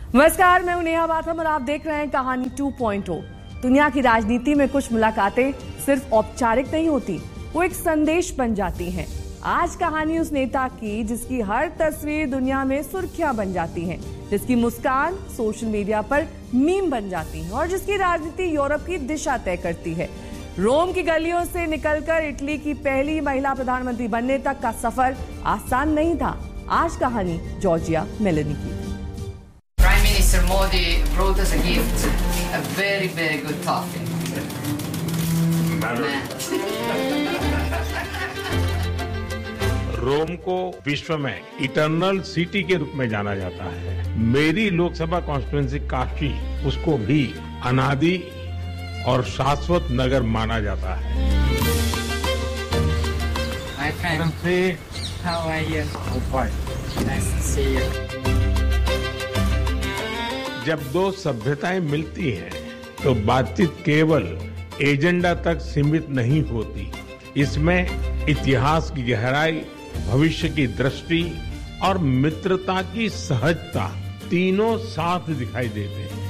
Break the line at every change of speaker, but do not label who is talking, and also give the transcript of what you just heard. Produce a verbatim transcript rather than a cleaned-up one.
नमस्कार, मैं हूं नेहा बाथम और आप देख रहे हैं कहानी टू पॉइंट ओ। दुनिया की राजनीति में कुछ मुलाकातें सिर्फ औपचारिक नहीं होती, वो एक संदेश बन जाती हैं। आज कहानी उस नेता की जिसकी हर तस्वीर दुनिया में सुर्खियां बन जाती हैं, जिसकी मुस्कान सोशल मीडिया पर मीम बन जाती है और जिसकी राजनीति यूरोप की दिशा तय करती है। रोम की गलियों से निकलकर इटली की पहली महिला प्रधानमंत्री बनने तक का सफर आसान नहीं था। आज कहानी जॉर्जिया मेलोनी की।
Prime Minister Modi brought us a gift, a very, very good toffee.
रोम को विश्व में इटर्नल सिटी के रूप में जाना जाता है। मेरी लोकसभा कॉन्स्टिट्यूएंसी काशी उसको भी अनादि और शाश्वत नगर माना जाता है।
Hi friend, how are you? Nice to see you.
जब दो सभ्यताएं मिलती हैं, तो बातचीत केवल एजेंडा तक सीमित नहीं होती। इसमें इतिहास की गहराई, भविष्य की दृष्टि और मित्रता की सहजता तीनों साथ दिखाई देते हैं।